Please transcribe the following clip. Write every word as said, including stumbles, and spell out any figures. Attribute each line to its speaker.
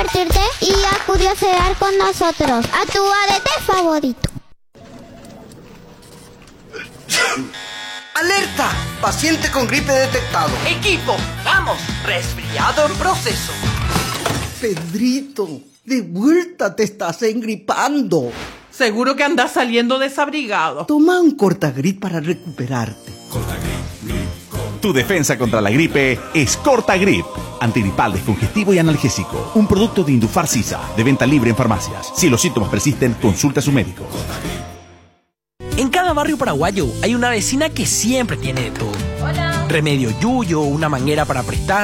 Speaker 1: divertirte y a curiosear con nosotros a tu arete favorito.
Speaker 2: ¡Alerta! Paciente con gripe detectado.
Speaker 3: Equipo, vamos, resfriado en proceso.
Speaker 2: Pedrito, de vuelta te estás engripando.
Speaker 4: Seguro que andas saliendo desabrigado.
Speaker 2: Toma un Cortagrip para recuperarte.
Speaker 5: Tu defensa contra la gripe es Cortagrip. Antigripal, descongestivo y analgésico. Un producto de Indufar Sisa, de venta libre en farmacias. Si los síntomas persisten, consulta a su médico.
Speaker 3: En cada barrio paraguayo hay una vecina que siempre tiene de todo.
Speaker 6: Hola.
Speaker 3: Remedio yuyo, una manguera para prestar.